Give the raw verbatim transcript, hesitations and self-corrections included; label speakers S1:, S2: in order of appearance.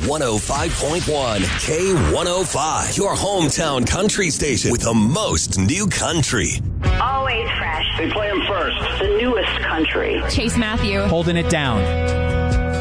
S1: one oh five point one, K one oh five, your hometown country station with the most new country.
S2: Always fresh.
S3: They play them first.
S2: The newest country.
S4: Chase Matthew.
S5: Holding it down.